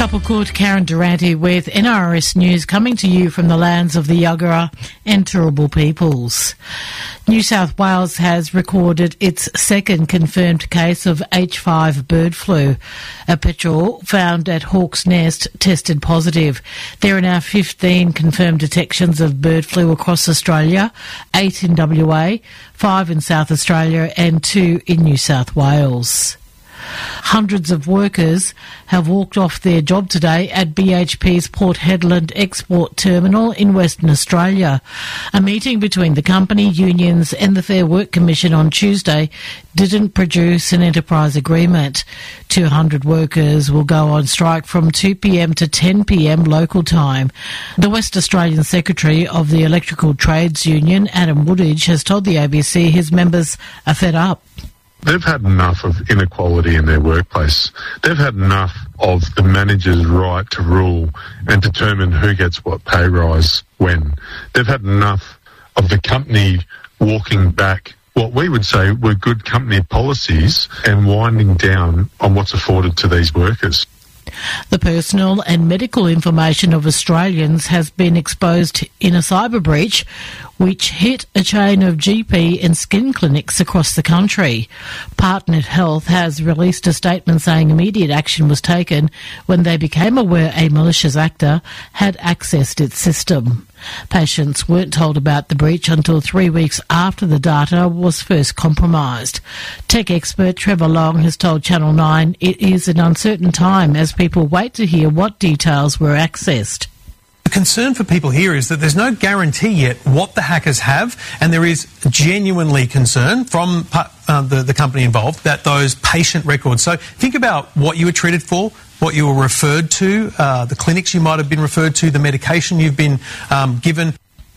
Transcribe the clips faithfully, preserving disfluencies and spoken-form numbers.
Couple called Karen Durante with N R S News, coming to you from the lands of the Yagara and Turrbal peoples. New South Wales has recorded its second confirmed case of H five bird flu. A petrel found at Hawk's Nest tested positive. There are now fifteen confirmed detections of bird flu across Australia, eight in W A, five in South Australia and two in New South Wales. Hundreds of workers have walked off their job today at B H P's Port Hedland Export Terminal in Western Australia. A meeting between the company, unions and the Fair Work Commission on Tuesday didn't produce an enterprise agreement. two hundred workers will go on strike from two p m to ten p m local time. The West Australian Secretary of the Electrical Trades Union, Adam Woodage, has told the A B C his members are fed up. They've had enough of inequality in their workplace. They've had enough of the manager's right to rule and determine who gets what pay rise when. They've had enough of the company walking back what we would say were good company policies and winding down on what's afforded to these workers. The personal and medical information of Australians has been exposed in a cyber breach which hit a chain of G P and skin clinics across the country. Partnet Health has released a statement saying immediate action was taken when they became aware a malicious actor had accessed its system. Patients weren't told about the breach until three weeks after the data was first compromised. Tech expert Trevor Long has told Channel nine it is an uncertain time as people wait to hear what details were accessed. The concern for people here is that there's no guarantee yet what the hackers have, and there is genuinely concern from uh, the, the company involved that those patient records. So think about what you were treated for, what you were referred to, uh, the clinics you might have been referred to, the medication you've been um, given.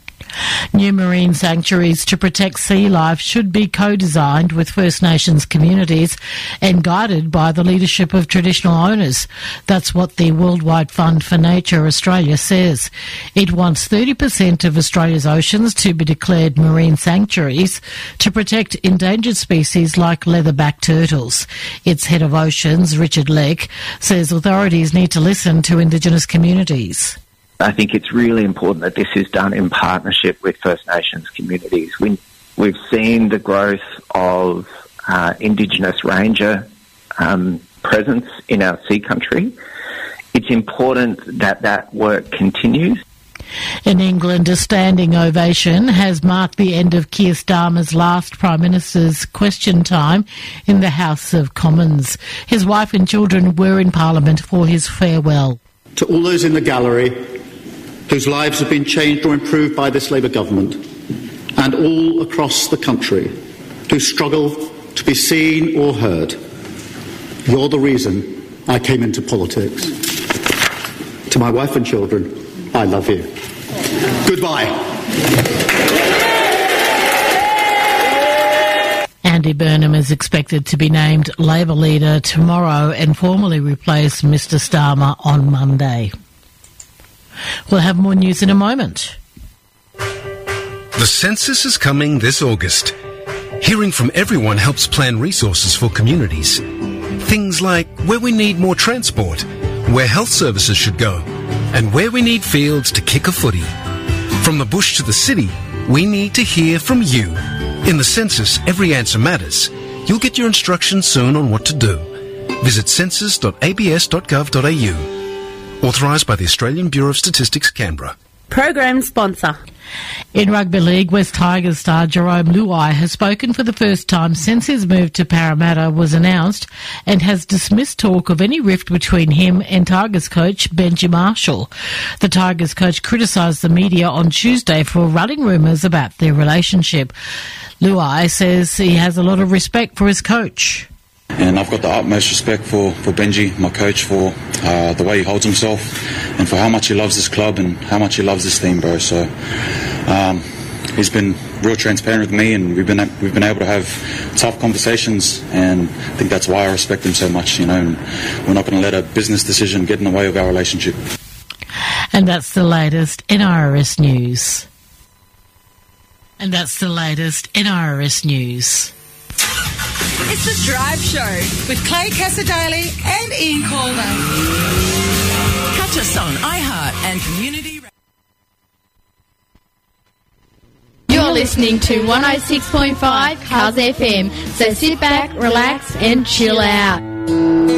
New marine sanctuaries to protect sea life should be co-designed with First Nations communities and guided by the leadership of traditional owners. That's what the Worldwide Fund for Nature Australia says. It wants thirty percent of Australia's oceans to be declared marine sanctuaries to protect endangered species like leatherback turtles. Its head of oceans, Richard Leck, says authorities need to listen to Indigenous communities. I think it's really important that this is done in partnership with First Nations communities. We, we've seen the growth of uh, Indigenous ranger um, presence in our sea country. It's important that that work continues. In England, a standing ovation has marked the end of Keir Starmer's last Prime Minister's question time in the House of Commons. His wife and children were in Parliament for his farewell. To all those in the gallery whose lives have been changed or improved by this Labour government, and all across the country who struggle to be seen or heard, you're the reason I came into politics. To my wife and children, I love you. Goodbye. Andy Burnham is expected to be named Labor leader tomorrow and formally replace Mr Starmer on Monday. We'll have more news in a moment. The census is coming this August. Hearing from everyone helps plan resources for communities. Things like where we need more transport, where health services should go, and where we need fields to kick a footy. From the bush to the city, we need to hear from you. In the census, every answer matters. You'll get your instructions soon on what to do. Visit census dot a b s dot gov dot a u. Authorised by the Australian Bureau of Statistics, Canberra. Program sponsor. In rugby league, West Tigers star Jerome Luai has spoken for the first time since his move to Parramatta was announced and has dismissed talk of any rift between him and Tigers coach Benji Marshall. The Tigers coach criticised the media on Tuesday for running rumours about their relationship. Luai says he has a lot of respect for his coach. And I've got the utmost respect for, for Benji, my coach, for uh, the way he holds himself and for how much he loves this club and how much he loves this team, bro. So um, he's been real transparent with me, and we've been we've been able to have tough conversations, and I think that's why I respect him so much, you know, and we're not going to let a business decision get in the way of our relationship. And that's the latest N R S News. And that's the latest N R S News. It's The Drive Show with Clay Cassadaly and Ian Calder. Catch us on iHeart and Community Radio. You're listening to one oh six point five Cars F M, so sit back, relax and chill out.